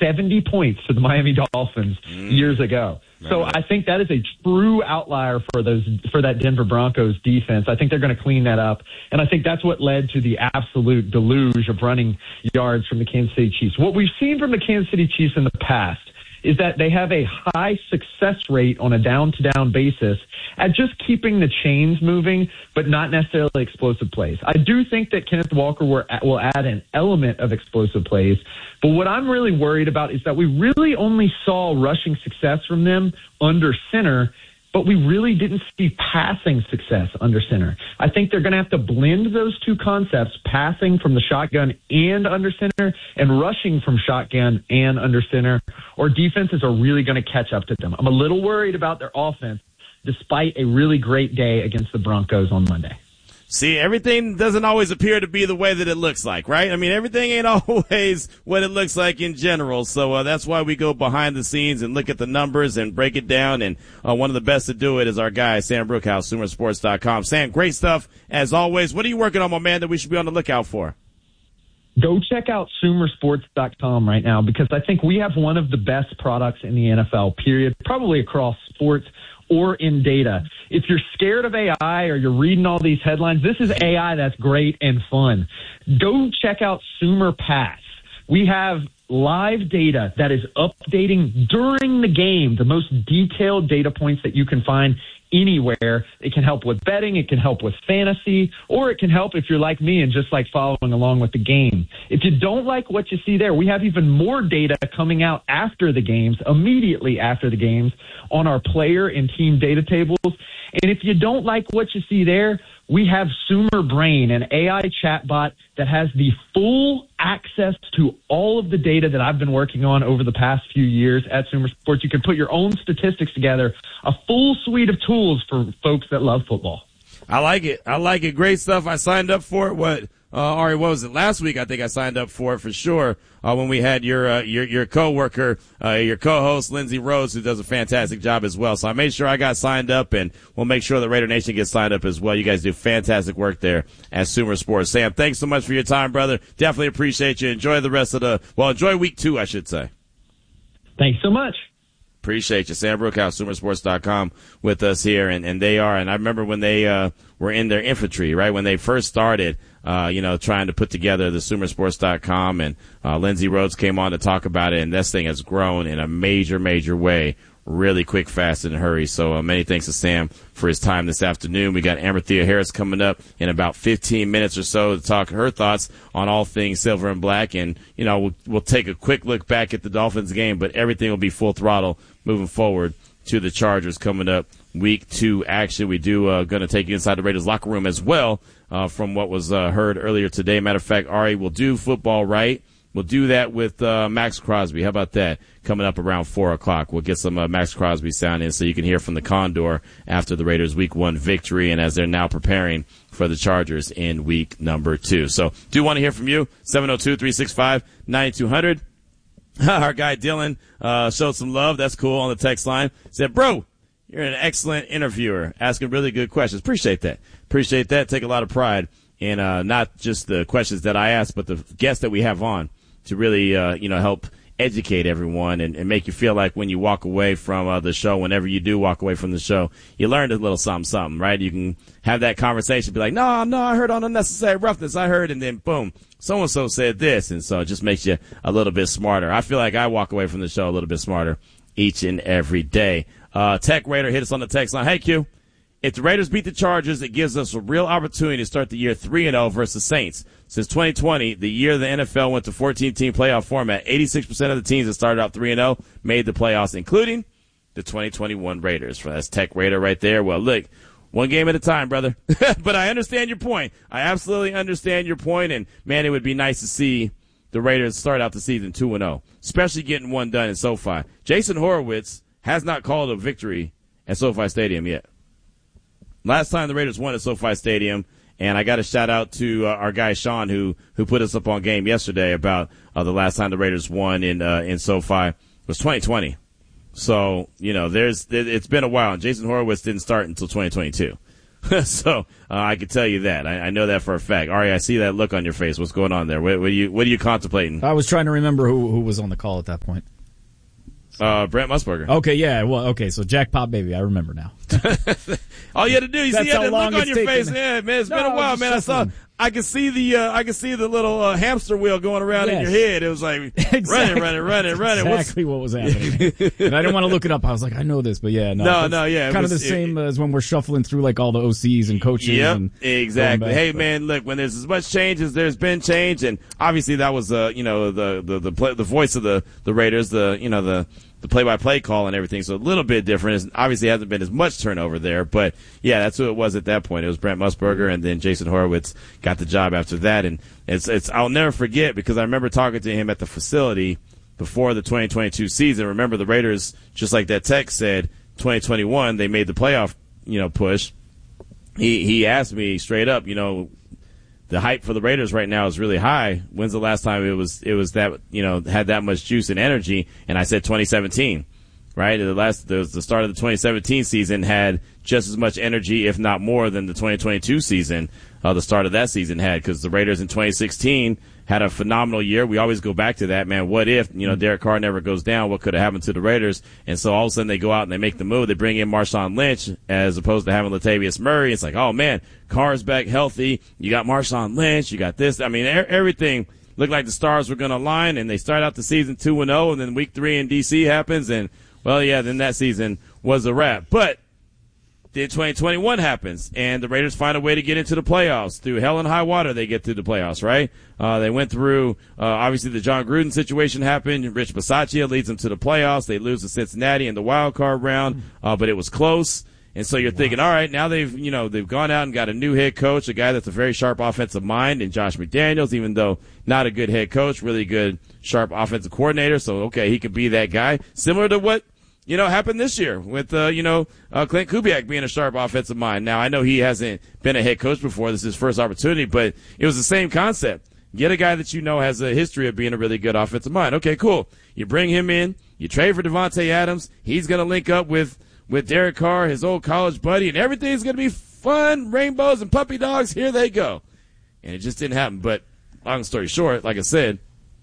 70 points to the Miami Dolphins years ago. So I think that is a true outlier for that Denver Broncos defense. I think they're going to clean that up, and I think that's what led to the absolute deluge of running yards from the Kansas City Chiefs. What we've seen from the Kansas City Chiefs in the past is that they have a high success rate on a down-to-down basis at just keeping the chains moving, but not necessarily explosive plays. I do think that Kenneth Walker will add an element of explosive plays, but what I'm really worried about is that we really only saw rushing success from them under center, but we really didn't see passing success under center. I think they're going to have to blend those two concepts, passing from the shotgun and under center and rushing from shotgun and under center, or defenses are really going to catch up to them. I'm a little worried about their offense despite a really great day against the Broncos on Monday. See, everything doesn't always appear to be the way that it looks like, right? I mean, everything ain't always what it looks like in general. So that's why we go behind the scenes and look at the numbers and break it down. And one of the best to do it is our guy, Sam Brookhouse, SumerSports.com. Sam, great stuff as always. What are you working on, my man, that we should be on the lookout for? Go check out SumerSports.com right now, because I think we have one of the best products in the NFL, period, probably across sports or in data. If you're scared of AI or you're reading all these headlines, this is AI that's great and fun. Go check out Sumer Pass. We have live data that is updating during the game, the most detailed data points that you can find anywhere. It can help with betting, it can help with fantasy, or it can help if you're like me and just like following along with the game. If you don't like what you see there, we have even more data coming out after the games, immediately after the games, on our player and team data tables. And if you don't like what you see there, we have Sumer Brain, an AI chatbot that has the full access to all of the data that I've been working on over the past few years at Sumer Sports. You can put your own statistics together, a full suite of tools for folks that love football. I like it. I like it. Great stuff. I signed up for it. Ari, what was it? Last week, I think I signed up for it for sure. When we had your coworker, your co-host, Lindsey Rhodes, who does a fantastic job as well. So I made sure I got signed up, and we'll make sure the Raider Nation gets signed up as well. You guys do fantastic work there at Sumer Sports. Sam, thanks so much for your time, brother. Definitely appreciate you. Enjoy the rest of enjoy week 2, I should say. Thanks so much. Appreciate you. Sam Brookhouse, SumerSports.com with us here. And they are, and I remember when they, were in their infantry, right? When they first started, trying to put together the SumerSports.com, and, Lindsey Rhodes came on to talk about it, and this thing has grown in a major, major way, really quick, fast, and hurry. So, many thanks to Sam for his time this afternoon. We got Amber Thea Harris coming up in about 15 minutes or so to talk her thoughts on all things silver and black. And, we'll take a quick look back at the Dolphins game, but everything will be full throttle moving forward to the Chargers coming up week 2 action. We do going to take you inside the Raiders locker room as well, from what was heard earlier today. Matter of fact, Ari, will do football right. We'll do that with Max Crosby. How about that? Coming up around 4 o'clock. We'll get some Max Crosby sound in so you can hear from the Condor after the Raiders week 1 victory, and as they're now preparing for the Chargers in week number 2. So do want to hear from you. 702-365-9200. Our guy Dylan showed some love. That's cool on the text line. Said, bro, you're an excellent interviewer, asking really good questions. Appreciate that. Take a lot of pride in not just the questions that I ask, but the guests that we have on to really, help educate everyone and make you feel like when you walk away from the show, whenever you do walk away from the show, you learned a little something, right? You can have that conversation, be like, no, I heard on Unnecessary Roughness. I heard, and then boom, so-and-so said this. And so it just makes you a little bit smarter. I feel like I walk away from the show a little bit smarter each and every day. Tech Raider, hit us on the text line. Hey, Q. If the Raiders beat the Chargers, it gives us a real opportunity to start the year 3-0 versus Saints. Since 2020, the year the NFL went to 14-team playoff format, 86% of the teams that started out 3-0 made the playoffs, including the 2021 Raiders. That's Tech Raider right there. Well, look, one game at a time, brother. But I understand your point. I absolutely understand your point. And, man, it would be nice to see the Raiders start out the season 2-0, especially getting one done in SoFi. Jason Horowitz has not called a victory at SoFi Stadium yet. Last time the Raiders won at SoFi Stadium, and I got a shout out to our guy Sean who put us up on game yesterday about the last time the Raiders won in SoFi was 2020. So it's been a while, and Jason Horowitz didn't start until 2022. So I can tell you that. I know that for a fact. Ari, I see that look on your face. What's going on there? What are you contemplating? I was trying to remember who was on the call at that point. Brent Musburger. Okay, yeah. Well, okay, so Jackpot Baby, I remember now. All you had to do, you see, you had that look on your face. Yeah, man, it's been a while, man. I can see the little hamster wheel going around in your head. It was like exactly. running. Exactly what was happening. And I didn't want to look it up. I was like, I know this, but yeah, no, yeah, kind of the same as when we're shuffling through like all the OCs and coaches. Yep, and exactly. Hey, man, look, when there's as much change as there's been change, and obviously that was the voice of the Raiders, the play-by-play call and everything, so a little bit different. Obviously hasn't been as much turnover there, but yeah, that's who it was at that point. It was Brent Musburger, and then Jason Horowitz got the job after that. And it's I'll never forget, because I remember talking to him at the facility before the 2022 season. Remember, the Raiders, just like that text said, 2021 they made the playoff push. He asked me straight up, the hype for the Raiders right now is really high. When's the last time it was that, had that much juice and energy? And I said 2017, right? The start of the 2017 season had just as much energy, if not more, than the 2022 season, the start of that season had, because the Raiders in 2016 had a phenomenal year. We always go back to that, man. What if, Derek Carr never goes down? What could have happened to the Raiders? And so all of a sudden they go out and they make the move. They bring in Marshawn Lynch as opposed to having Latavius Murray. It's like, oh man, Carr's back healthy. You got Marshawn Lynch. You got this. I mean, everything looked like the stars were going to align, and they start out the season 2-0, and then week 3 in DC happens, and well, yeah, then that season was a wrap. But then 2021 happens, and the Raiders find a way to get into the playoffs. Through hell and high water, they get through the playoffs, right? They went through, obviously the John Gruden situation happened. Rich Bisaccia leads them to the playoffs. They lose to Cincinnati in the wild card round, but it was close. And so you're thinking, all right, now they've gone out and got a new head coach, a guy that's a very sharp offensive mind, and Josh McDaniels, even though not a good head coach, really good, sharp offensive coordinator. So, okay, he could be that guy. Similar to what happened this year with, Clint Kubiak being a sharp offensive mind. Now, I know he hasn't been a head coach before. This is his first opportunity, but it was the same concept. Get a guy that has a history of being a really good offensive mind. Okay, cool. You bring him in. You trade for Devontae Adams. He's going to link up with Derek Carr, his old college buddy, and everything's going to be fun, rainbows and puppy dogs. Here they go. And it just didn't happen. But long story short, like I said,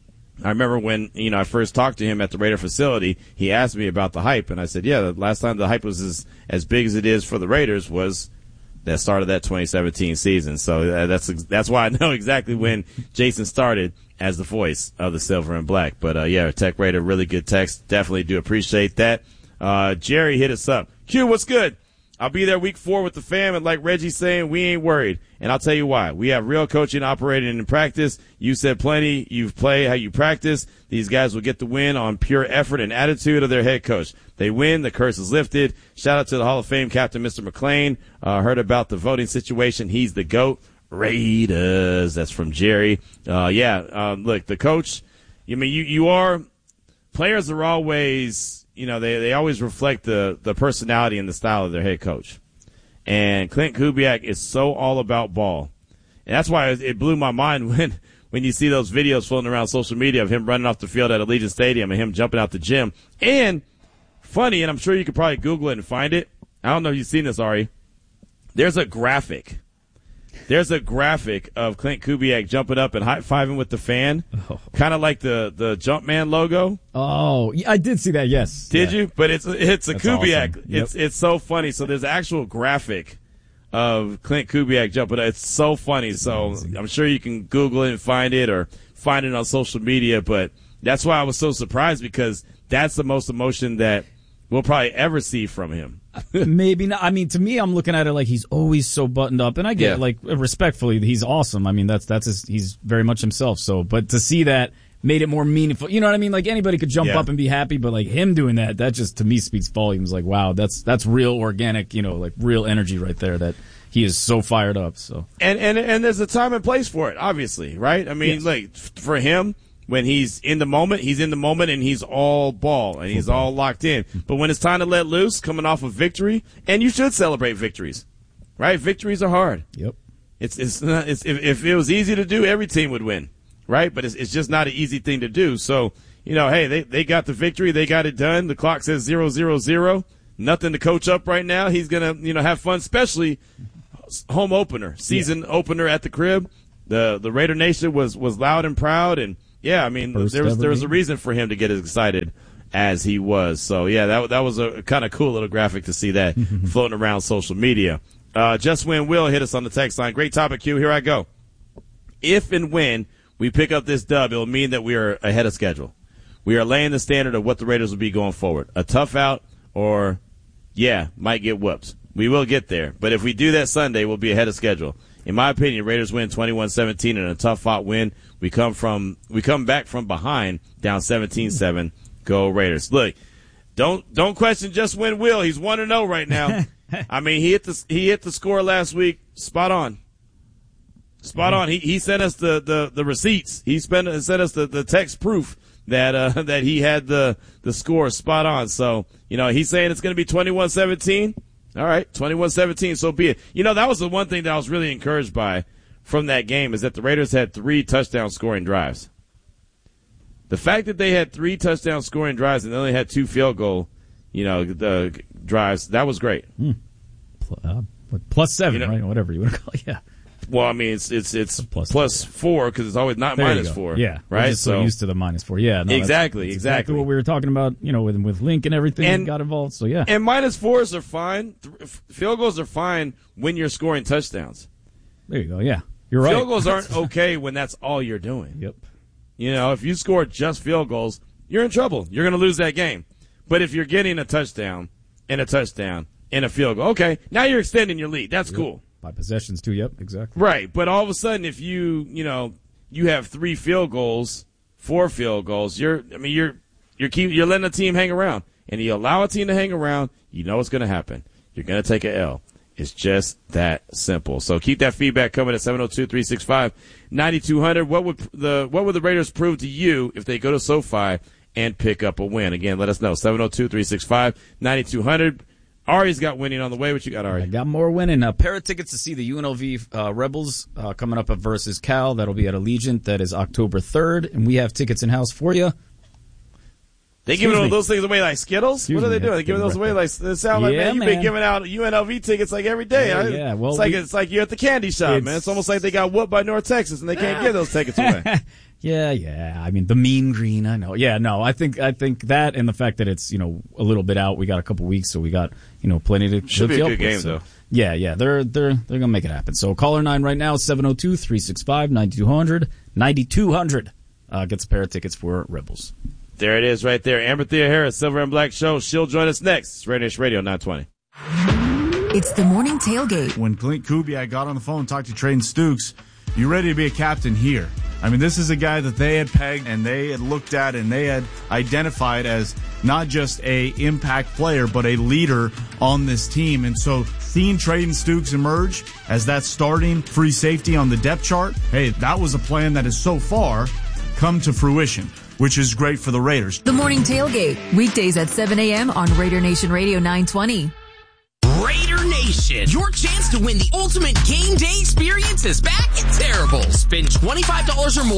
I remember when, I first talked to him at the Raider facility, he asked me about the hype, and I said, yeah, the last time the hype was as big as it is for the Raiders was that start of that 2017 season. So that's why I know exactly when Jason started as the voice of the Silver and Black. But, yeah, Tech Raider, really good text. Definitely do appreciate that. Jerry hit us up. Q, what's good? I'll be there week 4 with the fam, and like Reggie's saying, we ain't worried. And I'll tell you why. We have real coaching operating in practice. You said plenty. You've played how you practice. These guys will get the win on pure effort and attitude of their head coach. They win. The curse is lifted. Shout out to the Hall of Fame captain, Mr. McClain. Heard about the voting situation. He's the GOAT. Raiders. That's from Jerry. Look, the coach, players are always, they always reflect the personality and the style of their head coach. And Clint Kubiak is so all about ball. And that's why it blew my mind when you see those videos floating around social media of him running off the field at Allegiant Stadium and him jumping out the gym. And funny, and I'm sure you could probably Google it and find it. I don't know if you've seen this, Ari. There's a graphic of Clint Kubiak jumping up and high-fiving with the fan, kind of like the Jumpman logo. Oh, I did see that, yes. Did you? But it's a Kubiak. Awesome. Yep. It's so funny. So there's an actual graphic of Clint Kubiak jumping up. It's so funny. So amazing. I'm sure you can Google it and find it or find it on social media. But that's why I was so surprised, because that's the most emotion that we'll probably ever see from him. Maybe not. I mean, to me, I'm looking at it like he's always so buttoned up, and I get it, respectfully, he's awesome. I mean, he's very much himself. So, but to see that made it more meaningful. You know what I mean? Like anybody could jump up and be happy, but like him doing that just to me speaks volumes. Like, wow, that's real organic, like real energy right there. That he is so fired up. So, and there's a time and place for it, obviously, right? I mean, like for him. When he's in the moment and he's all ball and he's all locked in. But when it's time to let loose, coming off of victory, and you should celebrate victories, right? Victories are hard. Yep. It's not, if it was easy to do, every team would win, right? But it's just not an easy thing to do. So, hey, they got the victory. They got it done. The clock says 0-0-0. Nothing to coach up right now. He's going to, have fun, especially home opener, season opener at the crib. The Raider Nation was loud and proud, and yeah, I mean there was a reason for him to get as excited as he was. So yeah, that was a kind of cool little graphic to see that floating around social media. Just Win Will hit us on the text line. Great topic, Q. Here I go. If and when we pick up this dub, it will mean that we are ahead of schedule. We are laying the standard of what the Raiders will be going forward. A tough out or, might get whooped. We will get there. But if we do that Sunday, we'll be ahead of schedule. In my opinion, Raiders win 21-17 in a tough-fought win. We come back from behind, down 17-7. Go Raiders. Look, don't question Just Win Will. He's 1-0 right now. I mean, he hit the score last week. Spot on. Spot on. He sent us the receipts. He sent us the text proof that he had the score spot on. So, he's saying it's going to be 21-17. All right, 21-17, so be it. That was the one thing that I was really encouraged by from that game is that the Raiders had 3 touchdown scoring drives. The fact that they had 3 touchdown scoring drives and they only had 2 field goal, the drives, that was great. Plus 7, right? Whatever you want to call it, yeah. Well, I mean, it's plus 4 because it's always not minus 4. Yeah, right. We're just so used to the minus 4. Yeah, no, exactly. Exactly what we were talking about. With Link and everything that got involved. So yeah, and minus 4s are fine. Field goals are fine when you're scoring touchdowns. There you go. Yeah, you're right. Field goals aren't okay when that's all you're doing. Yep. If you score just field goals, you're in trouble. You're going to lose that game. But if you're getting a touchdown and a field goal, okay, now you're extending your lead. That's cool. By possessions too, yep, exactly. Right, but all of a sudden, if you have 3 field goals, 4 field goals, you're letting a team hang around, and you allow a team to hang around, what's going to happen. You're going to take an L. It's just that simple. So keep that feedback coming at 702-365-9200. What would the Raiders prove to you if they go to SoFi and pick up a win? Again, let us know. 702-365-9200. Ari's got winning on the way. What you got, Ari? I got more winning. A pair of tickets to see the UNLV Rebels coming up versus Cal. That'll be at Allegiant. That is October 3rd. And we have tickets in-house for you. They giving those things away like Skittles? What are they doing? They giving those away like it sounds like man, you've been giving out UNLV tickets like every day. Yeah. Well, it's like you're at the candy shop, man. It's almost like they got whooped by North Texas and they can't give those tickets away. Yeah. I mean, the mean green. I know. Yeah, no. I think that and the fact that it's a little bit out. We got a couple weeks, so we got plenty to. Should be a good game though. Yeah. They're gonna make it happen. So caller 9 right now, 702-365-9200. 9200 gets a pair of tickets for Rebels. There it is right there. Amber Thea Harris, Silver and Black Show. She'll join us next. It's Raider Nation Radio 920. It's the morning tailgate. When Clint Kubiak got on the phone and talked to Trayden Stukes, you ready to be a captain here? I mean, this is a guy that they had pegged and they had looked at and they had identified as not just a impact player, but a leader on this team. And so seeing Trayden Stukes emerge as that starting free safety on the depth chart, hey, that was a plan that has so far come to fruition, which is great for the Raiders. The morning tailgate, weekdays at 7 a.m. on Raider Nation Radio 920. Raider Nation, your chance to win the ultimate game day experience is back at Terrible. Spend $25 or more